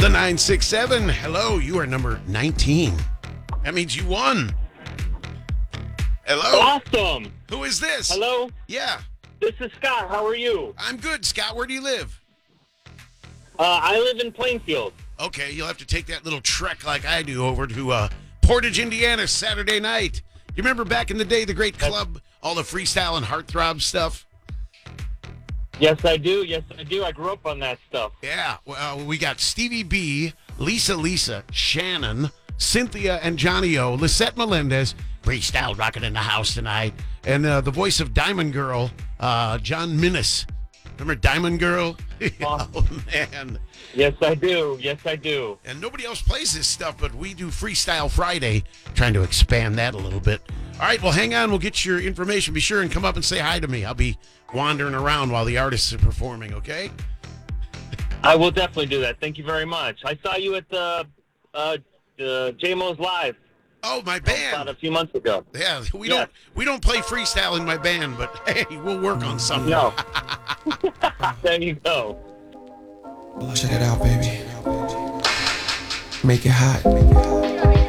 967. Hello, you are number 19. That means you won. Hello. Awesome. Who is this? Hello, Yeah, this is Scott. How are you? I'm good, Scott. Where do you live? I live in Plainfield. Okay, you'll have to take that little trek like I do over to Portage, Indiana, Saturday night. You remember back in the day, the great club, all the freestyle and heartthrob stuff? Yes, I do. Yes, I do. I grew up on that stuff. Yeah, well, we got Stevie B, Lisa, Shannon, Cynthia and Johnny O, Lisette Melendez, freestyle rocking in the house tonight, and the voice of Diamond Girl, John Minnis. Remember Diamond Girl? Oh, man. Yes, I do. Yes, I do. And nobody else plays this stuff, but we do Freestyle Friday, trying to expand that a little bit. All right, well, hang on. We'll get your information. Be sure and come up and say hi to me. I'll be wandering around while the artists are performing, okay? I will definitely do that. Thank you very much. I saw you at the JMO's Live Oh, my about band. a few months ago. Yeah, we Yes. don't play freestyle in my band, but hey, we'll work on something. No. There you go. Check it out, baby. Make it hot.